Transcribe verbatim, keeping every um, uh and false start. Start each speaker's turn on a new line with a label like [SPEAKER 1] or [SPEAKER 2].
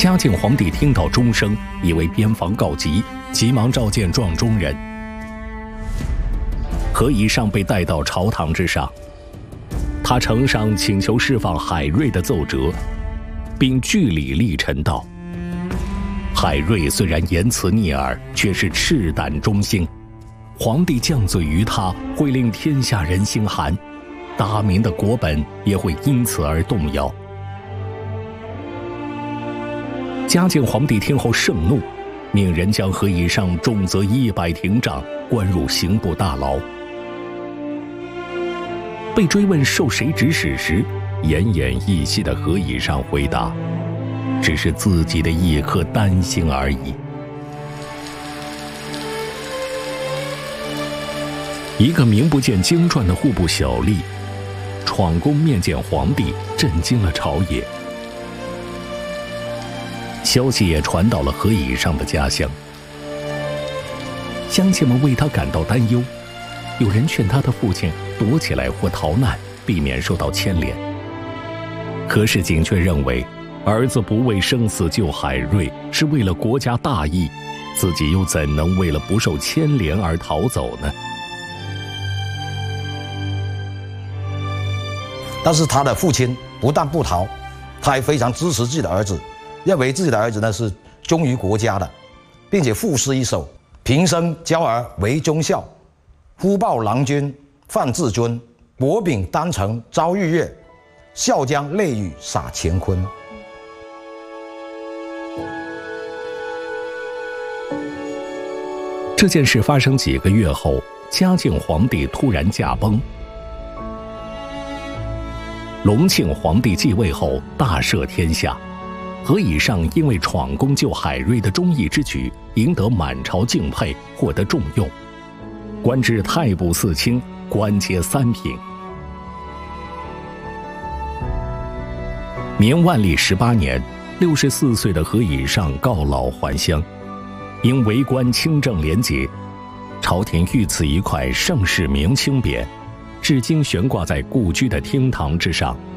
[SPEAKER 1] 嘉靖皇帝听到钟声，以为边防告急，急忙召见撞钟人。何以上被带到朝堂之上，他呈上请求释放海瑞的奏折，并据理力陈道：海瑞虽然言辞逆耳，却是赤胆忠心，皇帝降罪于他，会令天下人心寒，大明的国本也会因此而动摇。嘉靖皇帝听后盛怒，命人将何以上重责一百廷杖，关入刑部大牢。被追问受谁指使时，奄奄一息的何以上回答：只是自己的一颗丹心而已。一个名不见经传的户部小吏，闯宫面见皇帝，震惊了朝野。消息也传到了何以上的家乡，乡亲们为他感到担忧，有人劝他的父亲躲起来或逃难，避免受到牵连。何世景却认为，儿子不为生死救海瑞，是为了国家大义，自己又怎能为了不受牵连而逃走呢？
[SPEAKER 2] 但是他的父亲不但不逃，他还非常支持自己的儿子，认为自己的儿子呢是忠于国家的，并且赋诗一首：平生教儿为忠孝，忽报郎君范自尊，薄饼丹城朝日月，笑将泪雨洒乾坤。
[SPEAKER 1] 这件事发生几个月后，嘉靖皇帝突然驾崩。隆庆皇帝继位后，大赦天下。何以上因为闯宫救海瑞的忠义之举，赢得满朝敬佩，获得重用，官至太仆寺卿，官阶三品。明万历十八年，六十四岁的何以上告老还乡，因为官清正廉洁，朝廷御赐一块盛世明清匾，至今悬挂在故居的厅堂之上。